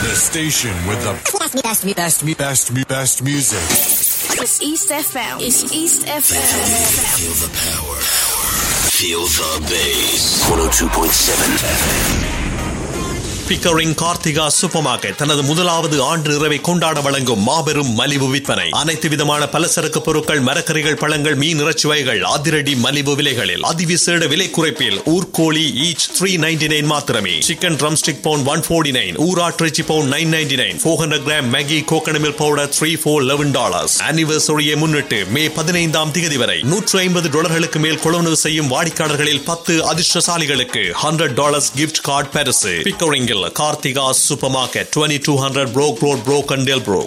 The station with the best music. It's East FM. It's East FM. Feel the power. Feel the bass. 102.7 FM. Pickering Karthika super market தனது முதலாவது ஆண்டு இரவை கொண்டாட வழங்கும் மாபெரும் மலிவு விற்பனை. அனைத்து விதமான பலசரக்கு பொருட்கள், மரக்கறிகள், பழங்கள், மீன், இறைச்சி வகைகள் அதிரடி மலிவு விலைகளில் அதிவிசேட விலை குறைப்பில். ஊர்கோழி ஈச் $3.99 மாத்திரமே. Chicken drumstick bound $149, ஊராட்டிறைச்சி bound $9.99, 400 gram Maggi coconut milk powder $3 for $11. ஆனிவர்சரியை முன்னிட்டு மே 15 வரை $150 மேல் கொள்வனவு செய்யும் வாடிக்கையாளர்களில் 10 அதிர்ஷ்டசாலிகளுக்கு $100 கிஃப்ட் கார்டு பரிசு. Pickering Karthika Supermarket, 2200 Broke Road, Brokendale Bro,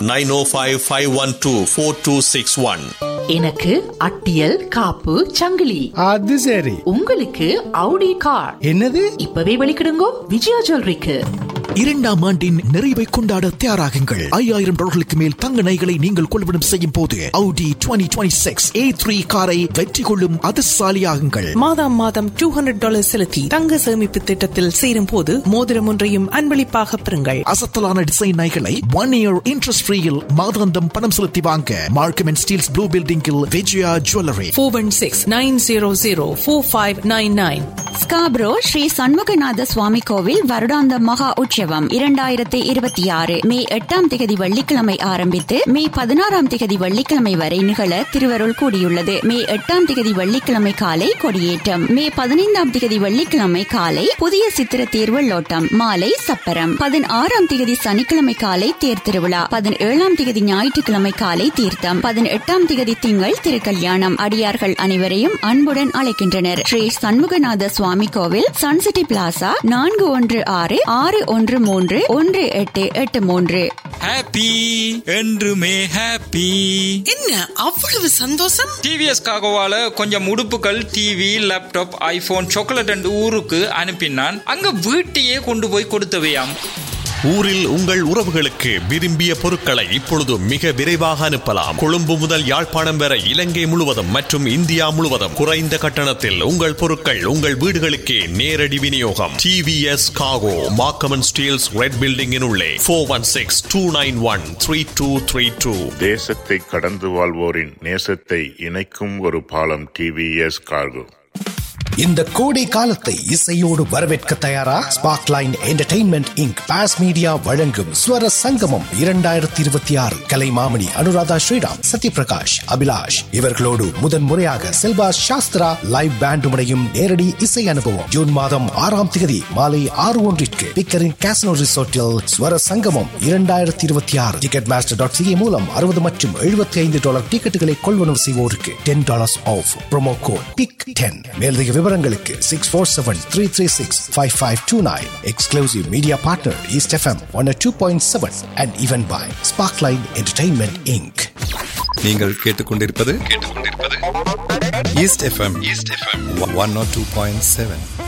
905-512-4261. எனக்கு அட்டியல் காப்பு சங்கிலி. அது சரி. உங்களுக்கு Audi கார். என்னது? இப்பவே வெளிக்கிடுங்கோ விஜயா ஜுவல்லரிக்கு. 2ஆம் ஆண்டின் நிறைவை கொண்டாட தயாராகுங்கள். $5000 மேல் தங்க நகைகளை நீங்கள் கொள்வனம் செய்யும் போது Audi 2026 A3 காரை வெற்றி கொள்ளும் அதிர்ஷ்டசாலியாகுங்கள். மாதம் $200 செலுத்தி தங்க சேமிப்பு திட்டத்தில் சேரும் போது மோதிரம் ஒன்றையும் அன்பளிப்பாக பெறுங்கள். அசத்தலான டிசைன் நகைகளை 1 year இன்ட்ரெஸ்ட் ஃப்ரீயில் மாதாந்தம் பணம் செலுத்தி வாங்க மார்க்கம் அண்ட் ஸ்டீல்ஸ் ப்ளூ பில்டிங்கில் விஜயா ஜுவல்லரி. 416-900-4599. ஸ்காப்ரோ ஸ்ரீ சண்முகநாத சுவாமி கோவில் வருடாந்த மகா உற்சவம் 2026 மே 8 வெள்ளிக்கிழமை ஆரம்பித்து மே 16 வெள்ளிக்கிழமை வரை நிகழ திருவருள் கூடியுள்ளது. மே 8 வெள்ளிக்கிழமை காலை கொடியேற்றம், மே 15 வெள்ளிக்கிழமை காலை புதிய சித்திர தேர் வெள்ளோட்டம், மாலை சப்பரம், 16 சனிக்கிழமை காலை தேர் திருவிழா, 17 ஞாயிற்றுக்கிழமை காலை தீர்த்தம், 18 திங்கள் திருக்கல்யாணம். அடியார்கள் அனைவரையும் அன்புடன் அழைக்கின்றனர். ஸ்ரீ சண்முகநாத சுவாமி கோவில், சன்சிட்டி பிளாசா, 416-613-1883. ஹாப்பி என்றுமே ஹாப்பி. என்ன அவ்வளவு சந்தோஷம்? டிவிஎஸ் காகோவால கொஞ்சம் உடுப்புகள், TV, laptop, iPhone, chocolate and ஊருக்கு அனுப்பினான். அங்க வீட்டையே கொண்டு போய் கொடுத்தவையாம். ஊரில் உங்கள் உறவுகளுக்கு விரும்பிய பொருட்களை இப்பொழுது மிக விரைவாக அனுப்பலாம். கொழும்பு முதல் யாழ்ப்பாணம் வரை இலங்கை முழுவதும் மற்றும் இந்தியா முழுவதும் குறைந்த கட்டணத்தில் உங்கள் பொருட்கள் உங்கள் வீடுகளுக்கே நேரடி விநியோகம். டிவிஎஸ் காகோ, மார்க்கம் ஸ்டீல்ஸ் ரெட் பில்டிங்கின் உள்ளே 416-291-3232. தேசத்தை கடந்து வாழ்வோரின் நேசத்தை இணைக்கும் ஒரு பாலம் டிவிஎஸ் கார்கோ. இந்த கோடை காலத்தை இசையோடு வரவேற்க தயாரா? Sparkline entertainment Inc pass media வழங்கும் ஸ்வர சங்கமம் 2026. கலைமாமணி அனுராதா ஸ்ரீராம், சத்யபிரகாஷ், அபிலாஷ் இவர்களோடு முதன் முறையாக செல்வா சாஸ்திரா லைவ் பேண்ட் முனையும் நேரடி இசை அனுபவம். ஜூன் 6 மாலை 6:01 பிக்கரின் கேசினோ ரிசோர்ட்டில் ஸ்வர சங்கமம் 2026. டிக்கெட் மாஸ்டர்.ca மூலம் $60 மற்றும் $75 டிக்கெட்டுகளை கொள்வனவு செய்வோருக்கு $10 ஆஃப். Promo code PIC10. மேலதிக விவரங்களுக்கு 647-336-5529. Exclusive media partner East FM 102.7 and even by Sparkline Entertainment Inc. நீங்கள் கேட்டுக்கொண்டிருப்பது ஈஸ்ட் FM 102.7.